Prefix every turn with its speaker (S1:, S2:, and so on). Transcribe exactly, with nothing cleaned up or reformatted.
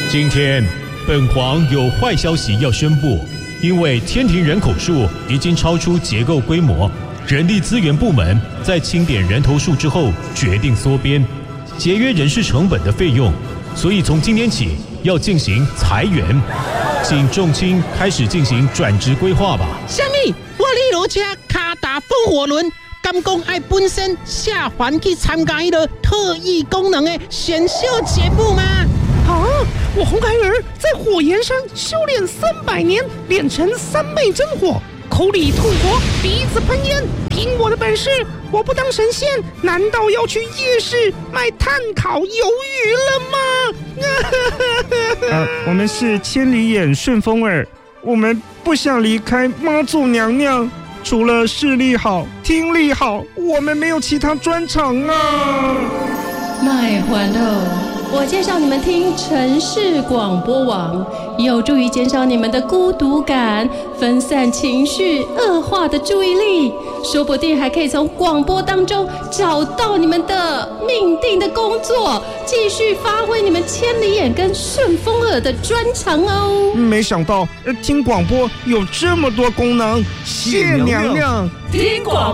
S1: 今天，本皇有坏消息要宣布，因为天庭人口数已经超出结构规模，人力资源部门在清点人头数之后决定缩编，节约人事成本的费用，所以从今天起要进行裁员，请众卿开始进行转职规划吧。
S2: 什么？我李罗车卡打风火轮，敢讲爱本身下凡去参加一个特异功能的选秀节目吗？
S3: 啊！我红孩儿在火焰上修炼三百年，练成三昧真火，口里吐火，鼻子喷烟。凭我的本事，我不当神仙，难道要去夜市卖炭烤鱿鱼了吗？
S4: 啊，我们是千里眼顺风耳，我们不想离开妈祖娘娘。除了视力好、听力好，我们没有其他专长啊。
S5: 卖欢乐。我介绍你们听城市广播网，有助于减少你们的孤独感，分散情绪恶化的注意力，说不定还可以从广播当中找到你们的命定的工作，继续发挥你们千里眼跟顺风耳的专长哦。
S4: 没想到听广播有这么多功能，谢娘娘。
S5: 听广